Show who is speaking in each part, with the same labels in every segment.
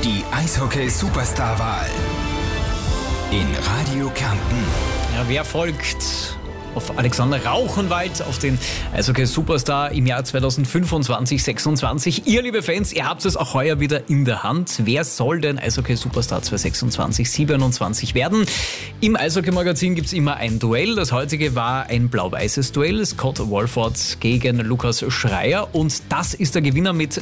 Speaker 1: Die Eishockey-Superstar-Wahl in Radio Kärnten.
Speaker 2: Ja, wer folgt auf Alexander Rauchenwald, auf den Eishockey-Superstar im Jahr 2025-26? Ihr, liebe Fans, ihr habt es auch heuer wieder in der Hand. Wer soll denn Eishockey-Superstar 2026-27 werden? Im Eishockey-Magazin gibt es immer ein Duell. Das heutige war ein blau-weißes Duell. Scott Wolford gegen Lukas Schreier. Und das ist der Gewinner mit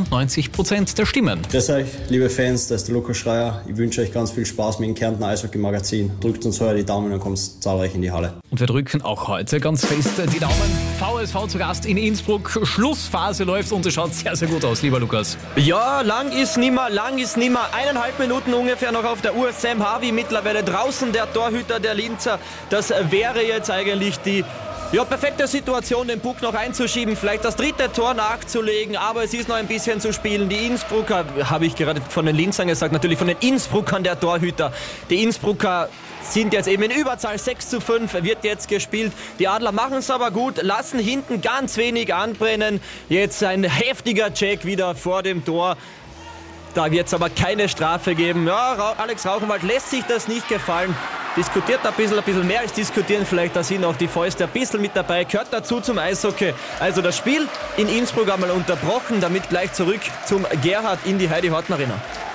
Speaker 2: 92% der Stimmen.
Speaker 3: Grüß euch, liebe Fans, das ist der Lukas Schreier. Ich wünsche euch ganz viel Spaß mit dem Kärnten Eishockey-Magazin. Drückt uns heuer die Daumen und kommt zahlreich in die Halle.
Speaker 2: Und wir drücken auch heute ganz fest die Daumen. VSV zu Gast in Innsbruck. Schlussphase läuft und es schaut sehr, sehr gut aus, lieber Lukas.
Speaker 4: Ja, lang ist nimmer. 1,5 Minuten ungefähr noch auf der Uhr. Sam Harvey mittlerweile draußen, der Torhüter der Linzer. Das wäre jetzt eigentlich die perfekte Situation, den Puck noch einzuschieben, vielleicht das dritte Tor nachzulegen, aber es ist noch ein bisschen zu spielen. Die Innsbrucker, habe ich gerade von den Linzern gesagt, natürlich von den Innsbruckern der Torhüter. Die Innsbrucker sind jetzt eben in Überzahl, 6:5 wird jetzt gespielt. Die Adler machen es aber gut, lassen hinten ganz wenig anbrennen. Jetzt ein heftiger Check wieder vor dem Tor. Da wird es aber keine Strafe geben. Ja, Alex Rauchenwald lässt sich das nicht gefallen. Diskutiert ein bisschen mehr als diskutieren. Vielleicht da sind auch die Fäuste ein bisschen mit dabei. Gehört dazu zum Eishockey. Also das Spiel in Innsbruck einmal unterbrochen. Damit gleich zurück zum Gerhard in die Heidi-Horten Arena.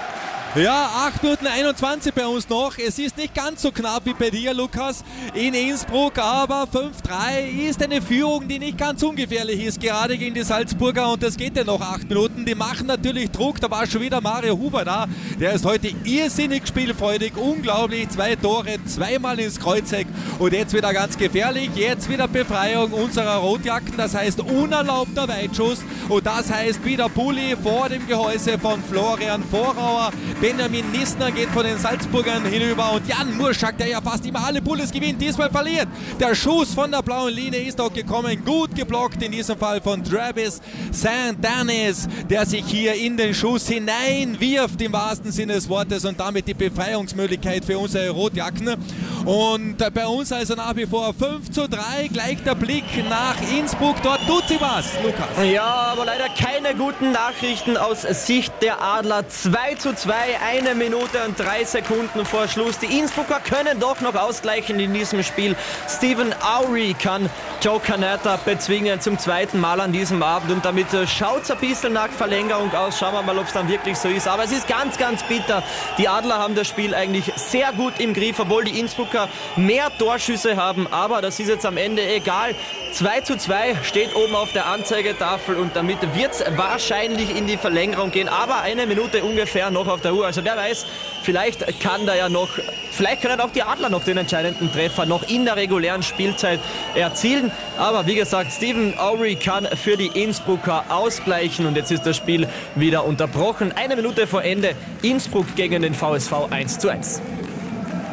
Speaker 5: Ja, 8:21 bei uns noch. Es ist nicht ganz so knapp wie bei dir, Lukas, in Innsbruck, aber 5:3 ist eine Führung, die nicht ganz ungefährlich ist, gerade gegen die Salzburger, und das geht ja noch 8 Minuten. Die machen natürlich Druck, da war schon wieder Mario Huber da. Der ist heute irrsinnig spielfreudig, unglaublich, 2 Tore, zweimal ins Kreuzeck und jetzt wieder ganz gefährlich. Jetzt wieder Befreiung unserer Rotjacken, das heißt unerlaubter Weitschuss und das heißt wieder Pulli vor dem Gehäuse von Florian Vorauer. Benjamin Nissner geht von den Salzburgern hinüber und Jan Murschak, der ja fast immer alle Pullis gewinnt, diesmal verliert. Der Schuss von der blauen Linie ist auch gekommen, gut geblockt in diesem Fall von Travis St-Denis, der sich hier in den Schuss hineinwirft im wahrsten Sinne des Wortes und damit die Befreiungsmöglichkeit für unsere Rotjacken. Und bei uns also nach wie vor 5:3, gleich der Blick nach Innsbruck, dort tut sie was, Lukas.
Speaker 4: Ja, aber leider keine guten Nachrichten aus Sicht der Adler. 2:2, 1 Minute und 3 Sekunden vor Schluss. Die Innsbrucker können doch noch ausgleichen in diesem Spiel. Stephen Aury kann Joe Canetta bezwingen zum zweiten Mal an diesem Abend und damit schaut es ein bisschen nach Verlängerung aus. Schauen wir mal, ob es dann wirklich so ist. Aber es ist ganz, ganz bitter. Die Adler haben das Spiel eigentlich sehr gut im Griff, obwohl die Innsbrucker mehr Torschüsse haben. Aber das ist jetzt am Ende egal. 2:2 steht oben auf der Anzeigetafel und damit wird es wahrscheinlich in die Verlängerung gehen. Aber 1 Minute ungefähr noch auf der Uhr. Also wer weiß, vielleicht können auch die Adler noch den entscheidenden Treffer noch in der regulären Spielzeit erzielen. Aber wie gesagt, Stephen Aury kann für die Innsbrucker ausgleichen und jetzt ist das Spiel wieder unterbrochen. 1 Minute vor Ende, Innsbruck gegen den VSV 1:1.